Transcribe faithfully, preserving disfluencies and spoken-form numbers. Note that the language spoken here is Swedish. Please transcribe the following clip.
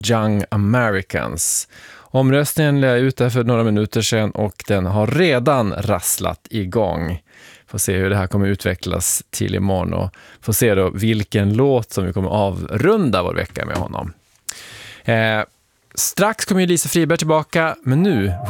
Young Americans. Omröstningen lär ut där för några minuter sedan och den har redan rasslat igång. Får se hur det här kommer utvecklas till imorgon och får se då vilken låt som vi kommer avrunda vår vecka med honom. Eh, strax kommer ju Lisa Friberg tillbaka, men nu